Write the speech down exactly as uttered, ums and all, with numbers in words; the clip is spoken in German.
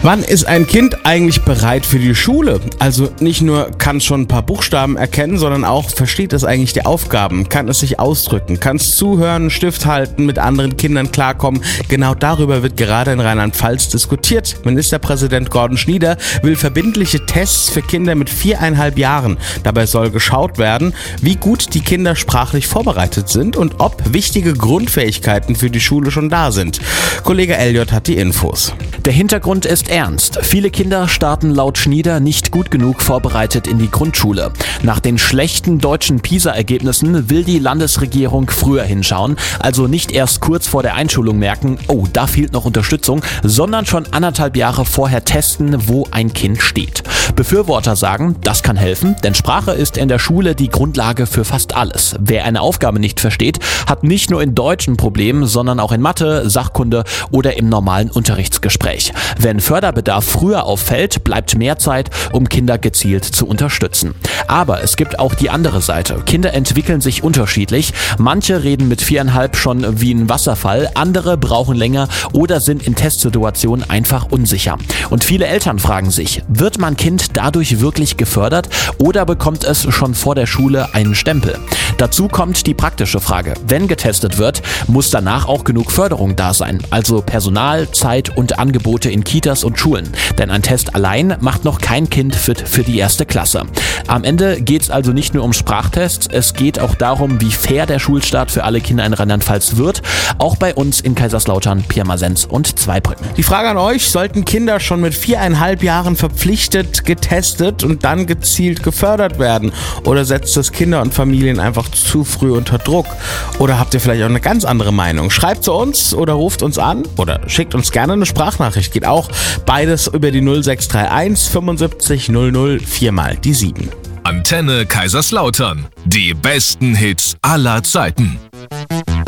Wann ist ein Kind eigentlich bereit für die Schule? Also nicht nur kann es schon ein paar Buchstaben erkennen, sondern auch versteht es eigentlich die Aufgaben, kann es sich ausdrücken, kann es zuhören, einen Stift halten, mit anderen Kindern klarkommen. Genau darüber wird gerade in Rheinland-Pfalz diskutiert. Ministerpräsident Gordon Schnieder will verbindliche Tests für Kinder mit viereinhalb Jahren. Dabei soll geschaut werden, wie gut die Kinder sprachlich vorbereitet sind und ob wichtige Grundfähigkeiten für die Schule schon da sind. Kollege Elliot hat die Infos. Der Hintergrund ist ernst. Viele Kinder starten laut Schnieder nicht gut genug vorbereitet in die Grundschule. Nach den schlechten deutschen PISA-Ergebnissen will die Landesregierung früher hinschauen, also nicht erst kurz vor der Einschulung merken, oh, da fehlt noch Unterstützung, sondern schon anderthalb Jahre vorher testen, wo ein Kind steht. Befürworter sagen, das kann helfen, denn Sprache ist in der Schule die Grundlage für fast alles. Wer eine Aufgabe nicht versteht, hat nicht nur in Deutsch ein Problem, sondern auch in Mathe, Sachkunde oder im normalen Unterrichtsgespräch. Wenn Förderbedarf früher auffällt, bleibt mehr Zeit, um Kinder gezielt zu unterstützen. Aber es gibt auch die andere Seite. Kinder entwickeln sich unterschiedlich. Manche reden mit viereinhalb schon wie ein Wasserfall, andere brauchen länger oder sind in Testsituationen einfach unsicher. Und viele Eltern fragen sich, wird mein Kind dadurch wirklich gefördert oder bekommt es schon vor der Schule einen Stempel? Dazu kommt die praktische Frage. Wenn getestet wird, muss danach auch genug Förderung da sein, also Personal, Zeit und Angebote in Kitas und Schulen. Denn ein Test allein macht noch kein Kind fit für die erste Klasse. Am Ende geht es also nicht nur um Sprachtests, es geht auch darum, wie fair der Schulstart für alle Kinder in Rheinland-Pfalz wird. Auch bei uns in Kaiserslautern, Pirmasens und Zweibrücken. Die Frage an euch, sollten Kinder schon mit viereinhalb Jahren verpflichtet, getestet und dann gezielt gefördert werden? Oder setzt das Kinder und Familien einfach zu früh unter Druck? Oder habt ihr vielleicht auch eine ganz andere Meinung? Schreibt zu uns oder ruft uns an oder schickt uns gerne eine Sprachnachricht. Geht auch beides über die null sechs drei eins fünfundsiebzig null null vier mal die sieben. Antenne Kaiserslautern. Die besten Hits aller Zeiten.